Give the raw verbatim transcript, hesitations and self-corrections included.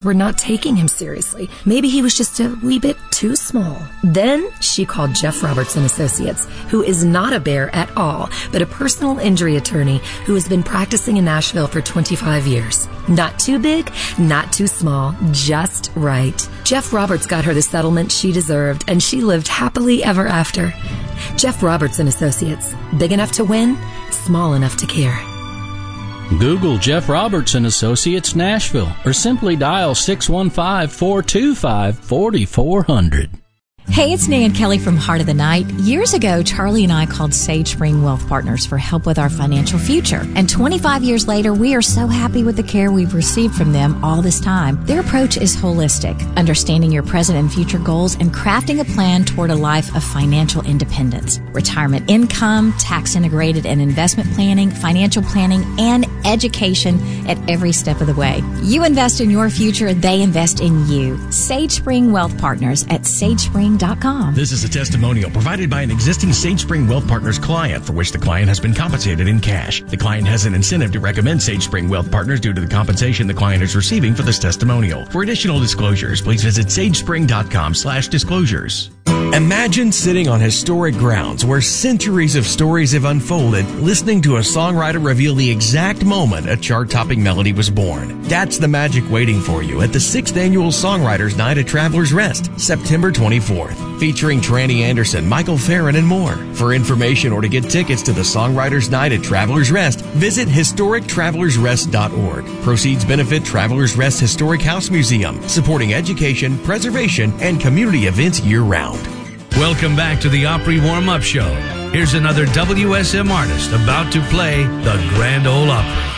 were not taking him seriously. Maybe he was just a wee bit too small. Then she called Jeff Roberts and Associates, who is not a bear at all, but a personal injury attorney who has been practicing in Nashville for twenty-five years. Not too big, not too small, just right. Jeff Roberts got her the settlement she deserved, and she lived happily ever after. Jeff Roberts and Associates. Big enough to win, small enough to care. Google Jeff Roberts and Associates Nashville or simply dial six one five, four two five, four four zero zero. Hey, it's Nan Kelly from Heart of the Night. Years ago, Charlie and I called Sage Spring Wealth Partners for help with our financial future. And twenty-five years later, we are so happy with the care we've received from them all this time. Their approach is holistic, understanding your present and future goals and crafting a plan toward a life of financial independence. Retirement income, tax integrated and investment planning, financial planning, and education at every step of the way. You invest in your future, they invest in you. Sage Spring Wealth Partners at sage spring dot com. This is a testimonial provided by an existing Sage Spring Wealth Partners client for which the client has been compensated in cash. The client has an incentive to recommend Sage Spring Wealth Partners due to the compensation the client is receiving for this testimonial. For additional disclosures, please visit sage spring dot com slash disclosures. Imagine sitting on historic grounds where centuries of stories have unfolded, listening to a songwriter reveal the exact moment a chart-topping melody was born. That's the magic waiting for you at the sixth Annual Songwriters Night at Travelers Rest, September twenty-fourth, featuring Tranny Anderson, Michael Farron, and more. For information or to get tickets to the Songwriters Night at Travelers Rest, visit historic travelers rest dot org. Proceeds benefit Travelers Rest Historic House Museum, supporting education, preservation, and community events year-round. Welcome back to the Opry Warm-Up Show. Here's another W S M artist about to play the Grand Ole Opry.